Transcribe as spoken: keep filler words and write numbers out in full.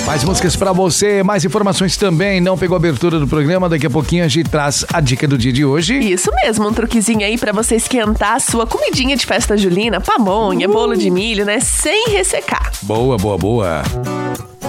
Mais músicas pra você, mais informações também. Não pegou a abertura do programa? Daqui a pouquinho a gente traz a dica do dia de hoje. Isso mesmo, um truquezinho aí pra você esquentar a sua comidinha de festa julina, pamonha, uh. bolo de milho, né? Sem ressecar. Boa, boa, boa.